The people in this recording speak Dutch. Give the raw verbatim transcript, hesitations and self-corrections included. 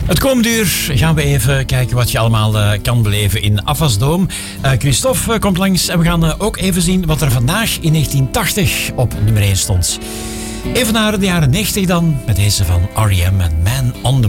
Het komende uur gaan we even kijken wat je allemaal uh, kan beleven in Afasdoom. Uh, Christophe uh, komt langs en we gaan uh, ook even zien wat er vandaag in negentien tachtig op nummer één stond. Even naar de jaren negentig dan, met deze van R E M en Man on the